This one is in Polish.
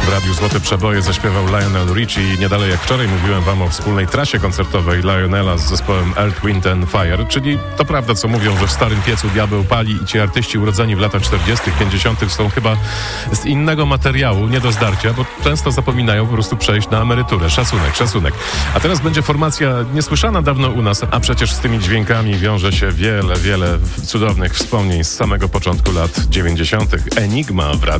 radiu Złote Przeboje zaśpiewał Lionel Richie. Niedalej jak wczoraj mówiłem wam o wspólnej trasie koncertowej Lionela z zespołem Earth, Wind & Fire. Czyli to prawda, co mówią, że w starym piecu diabeł pali i ci artyści urodzeni w latach 40., 50. są chyba z innego materiału, nie do zdarcia, bo często zapominają po prostu przejść na emeryturę. Szacunek, szacunek. A teraz będzie formacja niesłyszana dawno u nas, a przecież z tymi dźwiękami wiąże się wiele cudownych wspomnień z samego początku lat 90. Enigma w radiu.